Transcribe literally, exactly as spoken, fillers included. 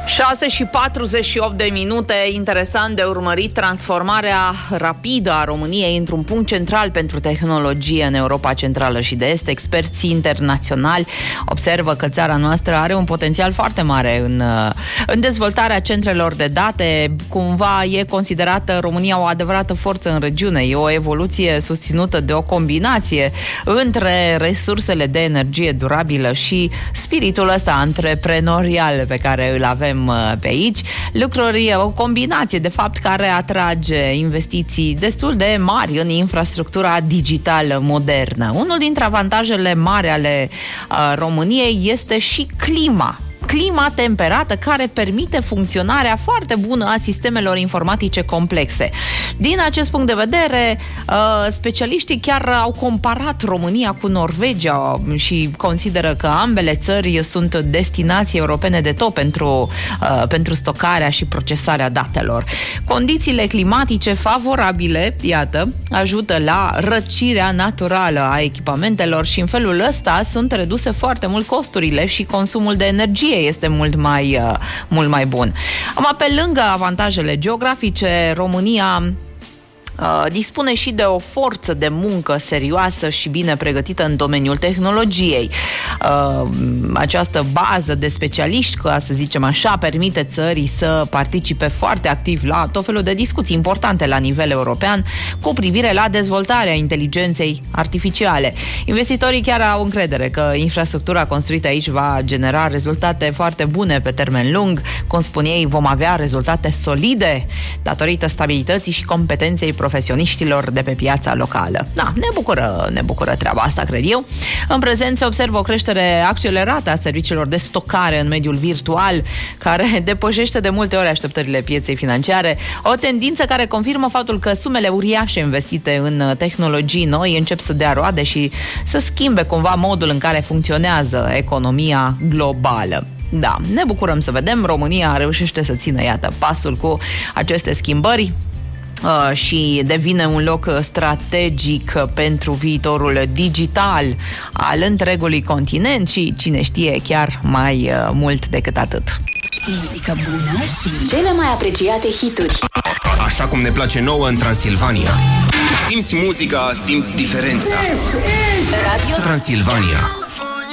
șase și patruzeci și opt de minute, interesant de urmărit transformarea rapidă a României într-un punct central pentru tehnologie în Europa Centrală și de Est. Experții internaționali observă că țara noastră are un potențial foarte mare în, în dezvoltarea centrelor de date. Cumva e considerată România o adevărată forță în regiune. E o evoluție susținută de o combinație între resursele de energie durabilă și spiritul ăsta antreprenorial pe care îl avem pe aici. Lucruri, o combinație de fapt care atrage investiții destul de mari în infrastructura digitală modernă. Unul dintre avantajele mari ale uh, României este și clima. Clima temperată care permite funcționarea foarte bună a sistemelor informatice complexe. Din acest punct de vedere, specialiștii chiar au comparat România cu Norvegia și consideră că ambele țări sunt destinații europene de top pentru, pentru stocarea și procesarea datelor. Condițiile climatice favorabile, iată, ajută la răcirea naturală a echipamentelor și în felul ăsta sunt reduse foarte mult costurile și consumul de energie este mult mai, uh, mult mai bun. Acum, pe lângă avantajele geografice, România Uh, dispune și de o forță de muncă serioasă și bine pregătită în domeniul tehnologiei. Uh, această bază de specialiști, ca să zicem așa, permite țării să participe foarte activ la tot felul de discuții importante la nivel european cu privire la dezvoltarea inteligenței artificiale. Investitorii chiar au încredere că infrastructura construită aici va genera rezultate foarte bune pe termen lung. Cum spun ei, vom avea rezultate solide datorită stabilității și competenței profesionale profesioniștilor de pe piața locală. Da, ne bucură, ne bucură treaba asta, cred eu. În prezent se observă o creștere accelerată a serviciilor de stocare în mediul virtual, care depășește de multe ori așteptările pieței financiare. O tendință care confirmă faptul că sumele uriașe investite în tehnologii noi încep să dea roade și să schimbe cumva modul în care funcționează economia globală. Da, ne bucurăm să vedem. România reușește să țină, iată, pasul cu aceste schimbări Uh, și devine un loc strategic pentru viitorul digital al întregului continent și, cine știe, chiar mai uh, mult decât atât. Muzică bună și cele mai apreciate hituri. Așa cum ne place nouă în Transilvania. Simți muzica, simți diferența. Radio Transilvania.